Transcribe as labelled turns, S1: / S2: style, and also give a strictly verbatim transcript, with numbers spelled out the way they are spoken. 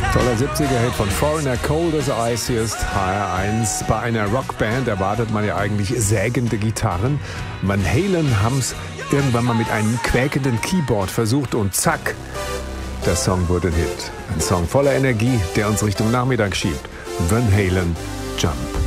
S1: Toller siebziger-Hit von Foreigner, Cold as Ice. Hier ist H R eins. Bei einer Rockband erwartet man ja eigentlich sägende Gitarren. Van Halen haben's irgendwann mal mit einem quäkenden Keyboard versucht und zack, der Song wurde ein Hit. Ein Song voller Energie, der uns Richtung Nachmittag schiebt. Van Halen, Jump.